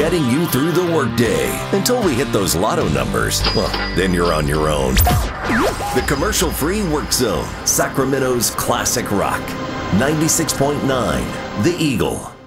getting you through the workday until we hit those lotto numbers. Well, then you're on your own. The commercial-free Work Zone, Sacramento's classic rock. 96.9, The Eagle.